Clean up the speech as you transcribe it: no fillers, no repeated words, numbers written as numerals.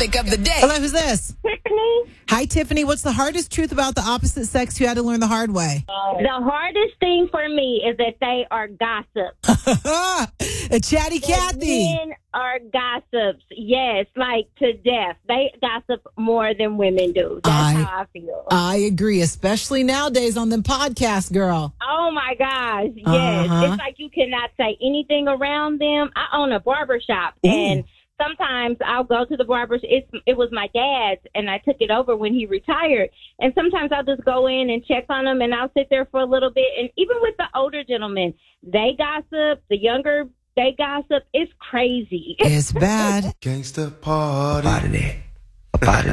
topic of the day. Hello, who's this? Tiffany, Hi, Tiffany. What's the hardest truth about the opposite sex you had to learn the hard way? the hardest thing for me is that they are gossip. A chatty Cathy. Men are gossips. Yes, like to death. They gossip more than women do. That's how I feel. I agree, especially nowadays on them podcasts, girl. Oh my gosh, yes. It's like you cannot say anything around them. I own a barber shop, and sometimes I'll go to the barber. It was my dad's, and I took it over when he retired. And sometimes I'll just go in and check on him, and I'll sit there for a little bit. And even with the older gentlemen, they gossip. The younger, they gossip. It's crazy. It's bad. Gangsta party. Out of there. Up out of there.